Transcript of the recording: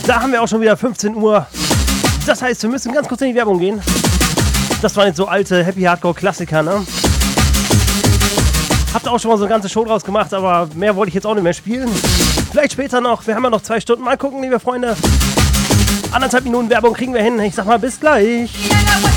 Da haben wir auch schon wieder 15 Uhr. Das heißt, wir müssen ganz kurz in die Werbung gehen. Das waren jetzt so alte Happy Hardcore Klassiker, ne? Habt auch schon mal so eine ganze Show draus gemacht, aber mehr wollte ich jetzt auch nicht mehr spielen. Vielleicht später noch. Wir haben ja noch 2 Stunden. Mal gucken, liebe Freunde. 1,5 Minuten Werbung kriegen wir hin. Ich sag mal, bis gleich.